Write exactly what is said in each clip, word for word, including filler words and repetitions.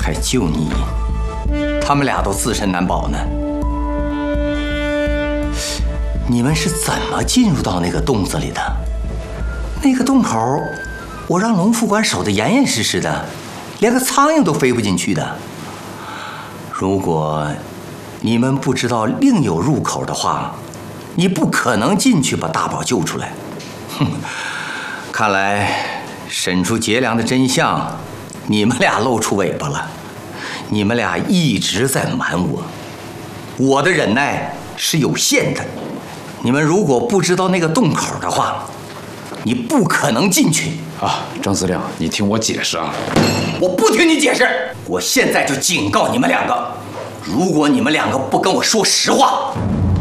还就你，他们俩都自身难保呢。你们是怎么进入到那个洞子里的？那个洞口，我让龙副官守得严严实实的，连个苍蝇都飞不进去的。如果你们不知道另有入口的话，你不可能进去把大宝救出来。哼，看来审出劫粮的真相，你们俩露出尾巴了。你们俩一直在瞒我，我的忍耐是有限的。你们如果不知道那个洞口的话，你不可能进去啊！郑司令，你听我解释啊！ 我不听你解释，我现在就警告你们两个，如果你们两个不跟我说实话，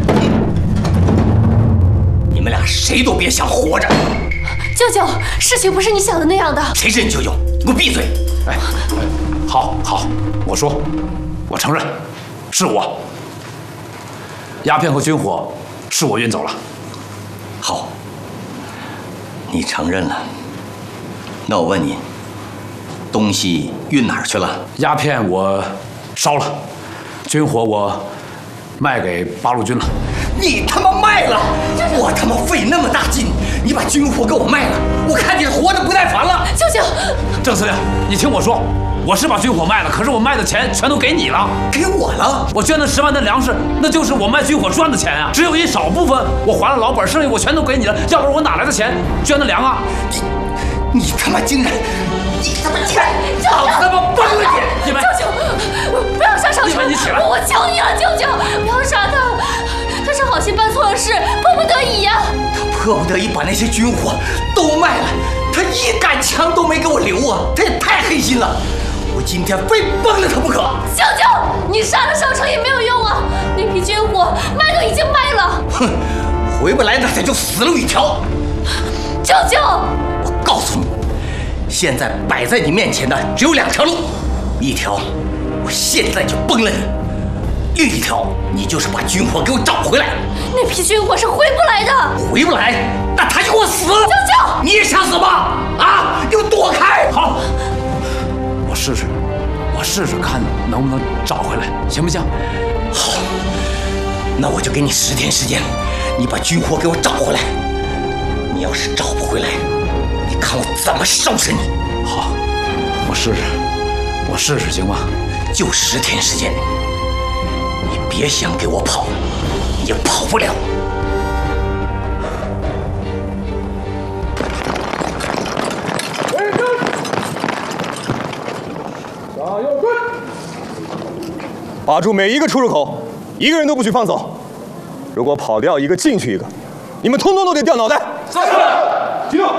你们俩谁都别想活着。 舅舅，事情不是你想的那样的。 谁是你舅舅？你给我闭嘴！ 哎，好，好，我说，我承认，是我。鸦片和军火是我运走了。 好，你承认了。那我问你，东西运哪儿去了？ 鸦片我烧了，军火我卖给八路军了。 你他妈卖了！我他妈费那么大劲，你把军火给我卖了，我看你是活得不耐烦了。 舅舅， 郑司令，你听我说，我是把军火卖了，可是我卖的钱全都给你了。 给我了？ 我捐的十万的粮食，那就是我卖军火赚的钱啊！只有一少部分我还了老本，剩下我全都给你了，要不然我哪来的钱捐的粮啊？ 你你他妈竟然！你他妈竟然！老子他妈崩了你！ 你们舅舅，不要杀少成！ 你起来！ 我求你了，舅舅，不要杀他！他是好心办错了事，迫不得已呀、啊。 他迫不得已把那些军火都卖了，他一杆枪都没给我留啊！他也太黑心了！我今天非崩了他不可！ 舅舅，你杀了少成也没有用啊！那批军火卖都已经卖了。 哼，回不来那他就死路一条。 舅舅， 我告诉你，现在摆在你面前的只有两条路，一条我现在就崩了你。另一条，你就是把军火给我找回来。 那批军火是回不来的。 回不来，那他就给我死！舅舅， 你也想死吗？啊，你给我躲开！ 好，我试试，我试试看能不能找回来，行不行？ 好，那我就给你十天时间，你把军火给我找回来。你要是找不回来，你看我怎么收拾你！ 好，我试试，我试试，行吗？ 就十天时间。你别想给我跑，你也跑不了。 向右转，把住每一个出入口，一个人都不许放走。如果跑掉一个，进去一个，你们通通都得掉脑袋。是。集中。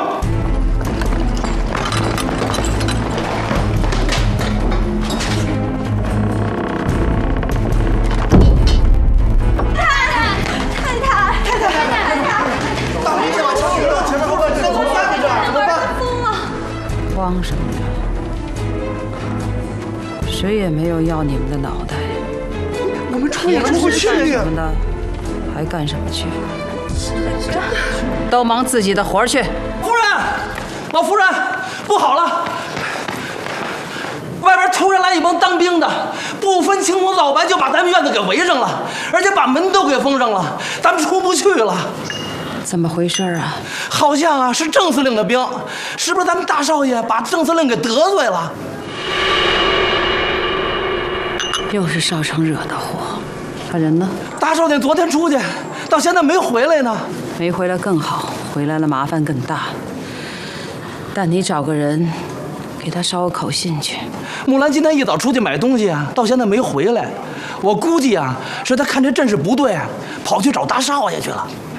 慌什么呀？谁也没有要你们的脑袋。 我们出也出不去干什么的？还干什么去？都忙自己的活去。 夫人，老夫人，不好了！外边突然来一帮当兵的，不分青红皂白就把咱们院子给围上了，而且把门都给封上了，咱们出不去了。 怎么回事啊？ 好像啊是郑司令的兵，是不是咱们大少爷把郑司令给得罪了？ 又是少成惹的祸。他人呢？ 大少爷昨天出去，到现在没回来呢。 没回来更好，回来了麻烦更大。但你找个人，给他捎个口信去。 木兰今天一早出去买东西啊，到现在没回来。我估计啊，是他看这阵势不对，跑去找大少爷去了。